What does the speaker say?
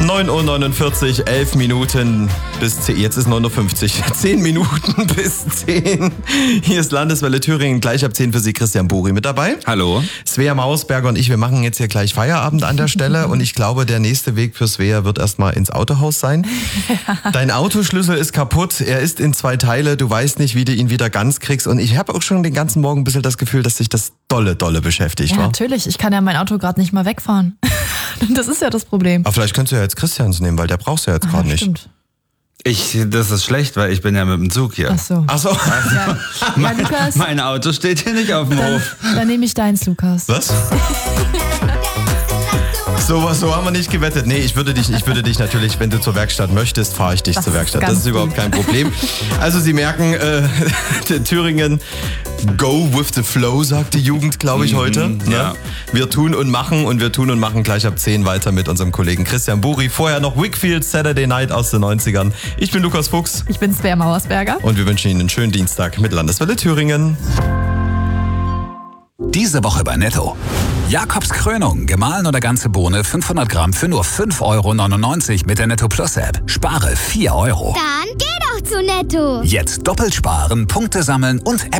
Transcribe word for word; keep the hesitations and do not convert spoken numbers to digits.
neun Uhr neunundvierzig, elf Minuten bis zehn. Jetzt ist neun Uhr fünfzig. zehn Minuten bis zehn. Hier ist Landeswelle Thüringen. Gleich ab zehn für Sie Christian Buri mit dabei. Hallo. Svea Mausberger und ich, wir machen jetzt hier gleich Feierabend an der Stelle. Und ich glaube, der nächste Weg für Svea wird erstmal ins Autohaus sein. Dein Autoschlüssel ist kaputt. Er ist in zwei Teile. Du weißt nicht, wie du ihn wieder ganz kriegst. Und ich habe auch schon den ganzen Morgen ein bisschen das Gefühl, dass sich das dolle, dolle beschäftigt Ja, war. natürlich. Ich kann ja mein Auto gerade nicht mal wegfahren. Das ist ja das Problem. Aber vielleicht könntest du ja jetzt Christians nehmen, weil der brauchst du ja jetzt gerade nicht. Stimmt. Ich, das ist schlecht, weil ich bin ja mit dem Zug hier. Ach so. Ach so. Ja, ja Lukas, Mein Auto steht hier nicht auf dem dann, Hof. dann nehme ich deins, Lukas. Was? So was, so haben wir nicht gewettet. Nee, ich würde dich, ich würde dich natürlich, wenn du zur Werkstatt möchtest, fahre ich dich Das zur ist Werkstatt. ganz Das ist überhaupt lieb. kein Problem. Also Sie merken, äh, Thüringen, go with the flow, sagt die Jugend, glaube ich, heute. Mhm, Ne? ja. Wir tun und machen und wir tun und machen gleich ab zehn weiter mit unserem Kollegen Christian Buri. Vorher noch Wickfield, Saturday Night aus den neunzigern. Ich bin Lukas Fuchs Ich bin Svea Mausberger. und wir wünschen Ihnen einen schönen Dienstag mit Landeswelle Thüringen. Diese Woche bei Netto. Jakobs Krönung, gemahlen oder ganze Bohne fünfhundert Gramm für nur fünf Euro neunundneunzig mit der Netto Plus App. Spare vier Euro. Dann geh doch zu Netto. Jetzt doppelt sparen, Punkte sammeln und App